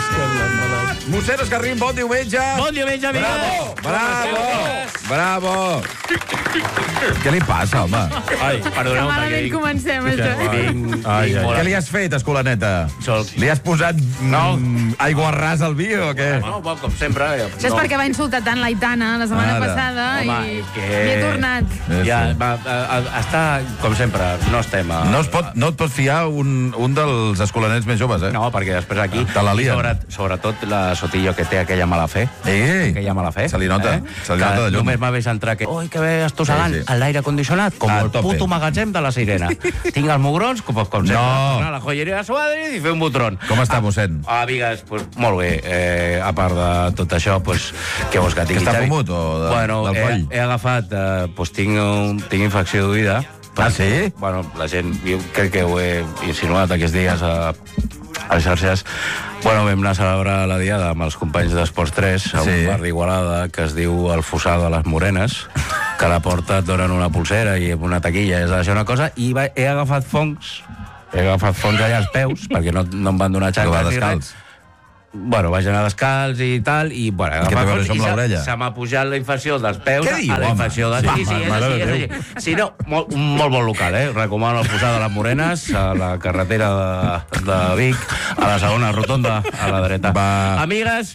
Mossèn Escarrim, bon diumenge. Bon diumenge, amigues. Bravo. Què li passa, home? Ai, perdoneu, Malament comencem, això. Què li has fet, escolaneta? Li has posat aigua ras al vi o què? No, com sempre. Això és perquè va insultar tant l'Aitana la setmana passada i he tornat. Ja, està, com sempre, no estem a... No et pots fiar un dels escolanets més joves, eh? No, perquè després aquí, te la lien. sobretot la Sotillo, que té aquella mala fe. Aquella mala fe. Se li nota de llum. Només m'ha vist entrar que... Oi, que bé estossegant l'aire condicionat, com el puto magatzem de la Sirena. Tinc els mugrons, com sempre. A la joieria de Suadri i fer un botron. Com està, mossèn? Amigues, molt bé. A part de tot això, què vols que tingui? Que està fumut o del coll? He agafat, tinc infecció d'oïda. Ah, sí? Bueno, la gent, jo crec que ho he insinuat aquests dies a les xarxes. Bueno, vam anar a celebrar la diada amb els companys d'Esports 3 a un bar d'Igualada que es diu el Fossar de les Morenes, que a la porta et donen una pulsera i una taquilla, és això una cosa, i he agafat fongs allà als peus, perquè no em van donar xancles ni res. Bueno, vaig anar descalç i tal, i bueno, se m'ha pujat la infecció dels peus a la infecció de... Sí, és així. Sí, no, molt bon local, eh? Recomano el Fossar de les Morenes, a la carretera de Vic, a la segona rotonda, a la dreta. Amigues,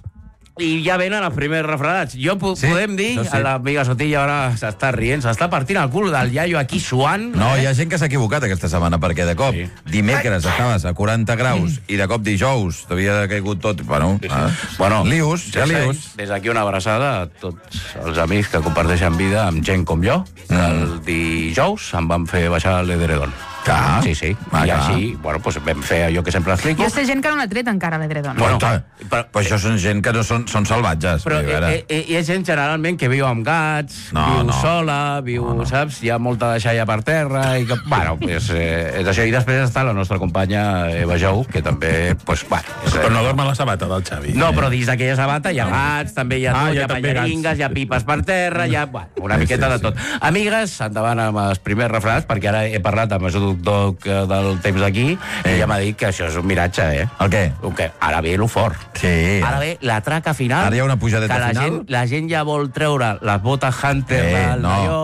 i ja venen els primers refredats. Podem dir, l'amiga Sotillo ara s'està rient, s'està partint el cul del iaio aquí suant. No, hi ha gent que s'ha equivocat aquesta setmana, perquè de cop dimecres estaves a 40 graus i de cop dijous t'havia caigut tot. Bueno, lius. Des d'aquí una abraçada a tots els amics que comparteixen vida amb gent com jo. El dijous em van fer baixar l'edredon. Sí. I així, bueno, vam fer allò que sempre explico. Jo sé gent que no l'ha tret encara l'edredon. Però això són gent que són salvatges. Però hi ha gent generalment que viu amb gats, viu sola, saps? Hi ha molta deixalla per terra, i que, bueno, és això. I després està la nostra companya Eva Jou, que també, Però no dorm a la sabata del Xavi. No, però dins d'aquella sabata hi ha gats, també hi ha pallaringues, hi ha pipes per terra, hi ha una miqueta de tot. Amigues, endavant amb els primers refredats, perquè ara he parlat amb el doctor del temps d'aquí, i ja m'ha dit que això és un miratge, eh? El què? Ara ve lo fort. Sí. Ara ve la traca final. Ara hi ha una pujadeta final. La gent ja vol treure les botes Hunter,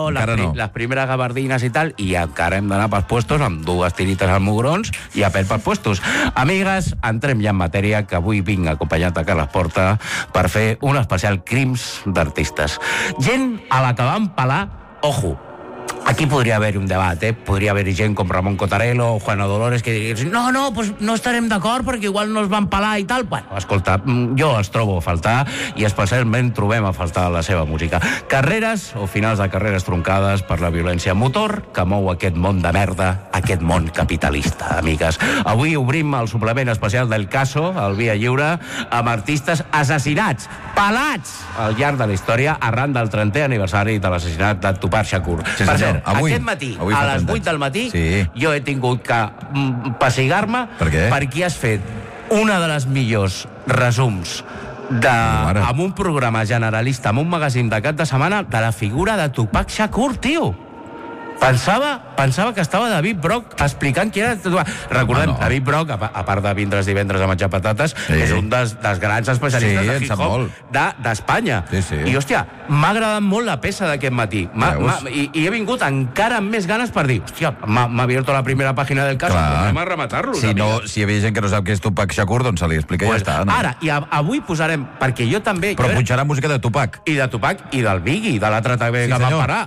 les primeres gabardines i tal, i encara hem d'anar pels puestos amb dues tirites als mugrons i a pèl pels puestos. Amigues, entrem ja en matèria, que avui vinc acompanyat a Carles Porta per fer un especial crims d'artistes. Gent a la que van pelar, ojo, aquí podria haver-hi un debat, Podria haver-hi gent com Ramon Cotarello o Juana Dolores que dirien, no estarem d'acord perquè igual no els van pelar i tal. Bueno, escolta, jo els trobo a faltar i especialment trobem a faltar la seva música. Carreres o finals de carreres troncades per la violència motor que mou aquest món de merda, aquest món capitalista, amigues. Avui obrim el suplement especial del Caso, el Via Lliure, amb artistes assassinats, pelats al llarg de la història arran del 30è aniversari de l'assassinat de Tupac Shakur. Per cert, aquest matí, a les 8 del matí, jo he tingut que pessigar-me perquè has fet una de les millors resums amb un programa generalista, amb un magazín de cap de setmana, de la figura de Tupac Shakur, tio. Pensava que estava David Brock explicant qui era... Recordem, David Brock, a part de vindre divendres a menjar patates, és un dels grans especialistes de hip-hop d'Espanya. I, hòstia, m'ha agradat molt la peça d'aquest matí. I he vingut encara amb més ganes per dir, hòstia, m'ha abierto la primera pàgina del cas, anem a rematar-lo. Si hi havia gent que no sap què és Tupac Shakur, doncs se li explica i ja està. Ara, i avui posarem, perquè jo també... Però punxarà música de Tupac. I de Tupac, i del Biggie, de l'altre també que va parar,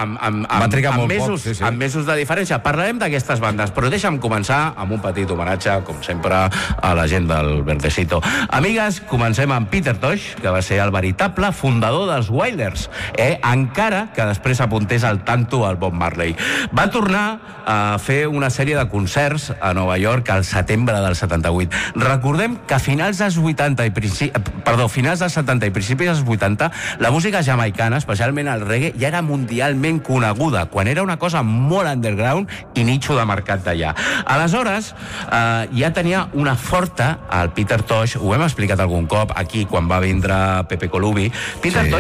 amb mesos de diferència. Parlarem d'aquestes bandes, però deixa'm començar amb un petit homenatge, com sempre, a la gent del Verdecito. Amigues, comencem amb Peter Tosh, que va ser el veritable fundador dels Wailers, encara que després apuntés al tanto al Bob Marley. Va tornar a fer una sèrie de concerts a Nova York al setembre del 78. Recordem que a finals dels 70 i principis dels 80, la música jamaicana, especialment el reggae, ja era mundialment coneguda, quan era una cosa molt underground i nicho de mercat d'allà. Aleshores, ja tenia una forta, el Peter Tosh, ho hem explicat algun cop aquí quan va vindre Pepe Colubi. Peter Tosh tenia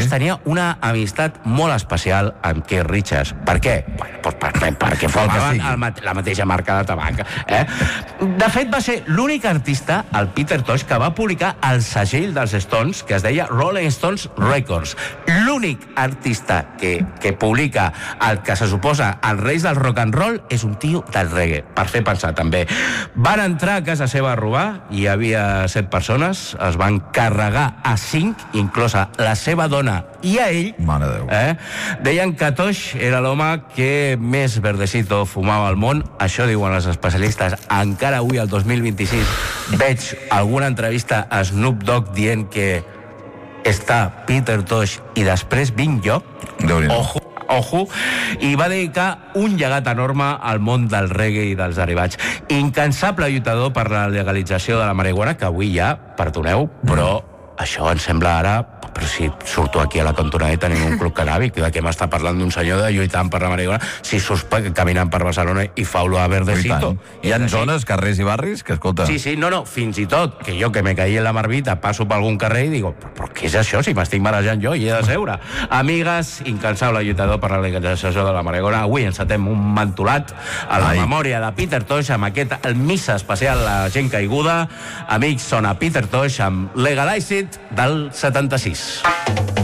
una amistat molt especial amb Keith Richards. Per què? Perquè formaven la mateixa marca de tabac. De fet, va ser l'únic artista, el Peter Tosh, que va publicar el segell dels Stones, que es deia Rolling Stones Records. L'únic artista que publica el que se suposa els reis del rock and roll és un tio del reggae, per fer pensar també. Van entrar a casa seva a robar, hi havia 7 persones, es van carregar a 5, inclosa la seva dona i a ell. Mare de Déu. Deien que Tosh era l'home que més verdecito fumava al món. Això diuen els especialistes. Encara avui, el 2026, veig alguna entrevista a Snoop Dogg dient que està Peter Tosh i després vinc jo. Ojo, i va dedicar un llegat enorme al món del reggae i dels derivats. Incansable lluitador per la legalització de la marihuana, que avui ja, perdoneu, però això em sembla ara... Però si surto aquí a la cantonada i tenim un club canàbic, de què m'està parlant d'un senyor de lluitant per la marihuana, si surts caminant per Barcelona i fa olor a verdecito. Hi ha zones, carrers i barris, que escolta... Sí, no, fins i tot, que jo que me caí en la marmita, passo per algun carrer i digo, però què és això, si m'estic marejant jo i he de seure? Amigues, incansable lluitador per la legalització de la marihuana, avui encetem un mantolat a la memòria de Peter Tosh amb aquest missa especial a la gent caiguda. Amics, sona Peter Tosh amb Legalize It del 76.